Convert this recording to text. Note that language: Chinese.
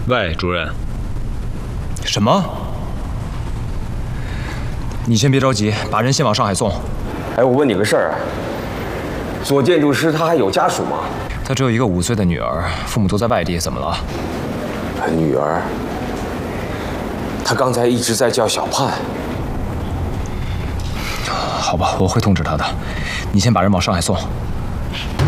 喂，主任。 什么？你先别着急，把人先往上海送。 哎，我问你个事儿啊，左建筑师他还有家属吗？ 他只有一个5岁的女儿，父母都在外地，怎么了？ 女儿，他刚才一直在叫小盼。 好吧，我会通知他的。你先把人往上海送。